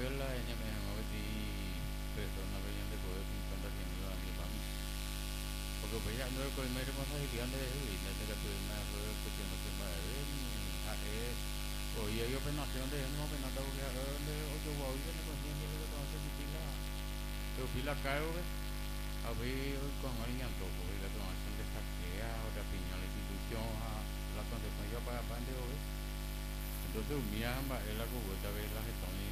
la ella me llamó que persona que ya te puede pintar que me iba a mi familia. Porque pues ya no es que me hermosa y que ande de vivir, no te que tuve más que tiene que más ver ni a oye yo penación de no que nada que donde ocho guau yo no consciente de que todo se pila. Pero pila cae ve. A ver hoy con alguien todo, porque la tomación de saquea o de opinión la institución a la consecuencia para pande hoy. Entonces, mi ama es la cubeta de la gestión y